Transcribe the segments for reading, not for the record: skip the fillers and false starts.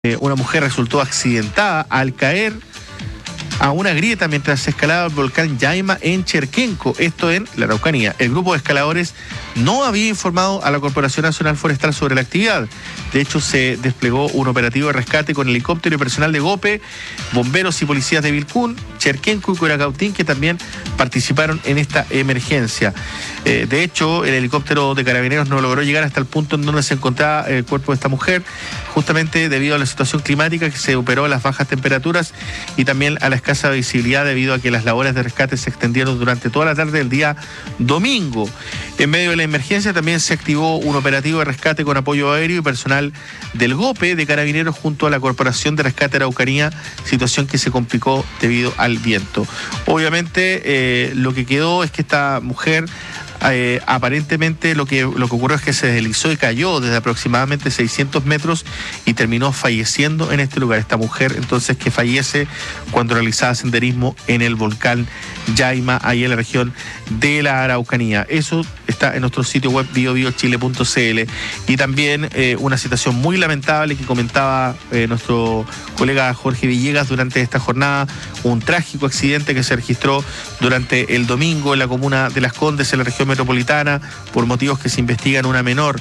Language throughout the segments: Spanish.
Una mujer resultó accidentada al caer a una grieta mientras escalaba el volcán Yaima en Cherquenco, esto en la Araucanía. El grupo de escaladores no había informado a la Corporación Nacional Forestal sobre la actividad. De hecho, se desplegó un operativo de rescate con helicóptero y personal de GOPE, bomberos y policías de Vilcún, Cherquenco y Curacautín, que también participaron en esta emergencia. De hecho, el helicóptero de Carabineros no logró llegar hasta el punto en donde se encontraba el cuerpo de esta mujer, justamente debido a la situación climática que se operó a las bajas temperaturas y también a la escasa visibilidad debido a que las labores de rescate se extendieron durante toda la tarde del día domingo. En medio de la emergencia también se activó un operativo de rescate con apoyo aéreo y personal del GOPE de Carabineros junto a la Corporación de Rescate Araucanía, situación que se complicó debido al viento. Obviamente lo que quedó es que esta mujer aparentemente lo que ocurrió es que se deslizó y cayó desde aproximadamente 600 metros y terminó falleciendo en este lugar. Esta mujer entonces que fallece cuando realizaba senderismo en el volcán Yaima, ahí en la región de la Araucanía. Eso está en nuestro sitio web biobiochile.cl. Y también una situación muy lamentable que comentaba nuestro colega Jorge Villegas durante esta jornada, un trágico accidente que se registró durante el domingo en la comuna de Las Condes, en la región metropolitana. Por motivos que se investigan, una menor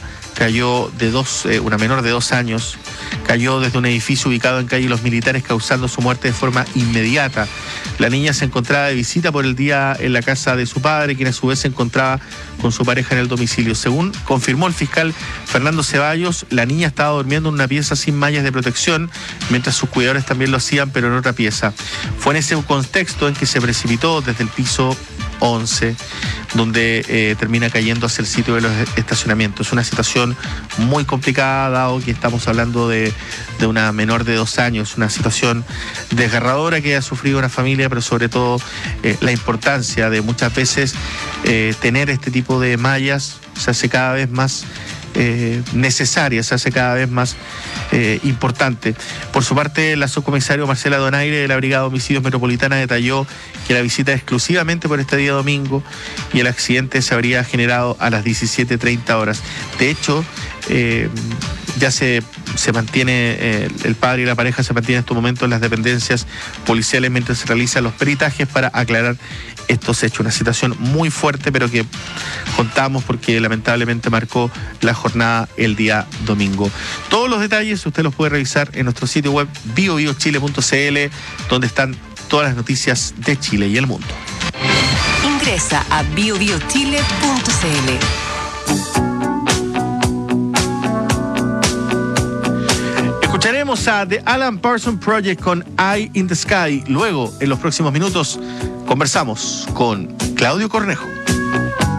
de 2 años cayó desde un edificio ubicado en calle Los Militares, causando su muerte de forma inmediata. La niña se encontraba de visita por el día en la casa de su padre, quien a su vez se encontraba con su pareja en el domicilio. Según confirmó el fiscal Fernando Ceballos, la niña estaba durmiendo en una pieza sin mallas de protección, mientras sus cuidadores también lo hacían, pero en otra pieza. Fue en ese contexto en que se precipitó desde el piso 11, donde termina cayendo hacia el sitio de los estacionamientos. Es una situación muy complicada, dado que estamos hablando de una menor de 2 años, una situación desgarradora que ha sufrido una familia, pero sobre todo la importancia de muchas veces tener este tipo de mallas se hace cada vez más necesaria, se hace cada vez más importante. Por su parte, la subcomisario Marcela Donaire de la Brigada de Homicidios Metropolitana detalló que la visita es exclusivamente por este día domingo y el accidente se habría generado a las 17:30 horas. De hecho, ya se mantiene, el padre y la pareja se mantienen en estos momentos en las dependencias policiales mientras se realizan los peritajes para aclarar estos hechos. Una situación muy fuerte, pero que contamos porque lamentablemente marcó la jornada el día domingo. Todos los detalles usted los puede revisar en nuestro sitio web biobiochile.cl, donde están todas las noticias de Chile y el mundo. Ingresa a biobiochile.cl. Escucharemos a The Alan Parsons Project con Eye in the Sky. Luego, en los próximos minutos, conversamos con Claudio Cornejo.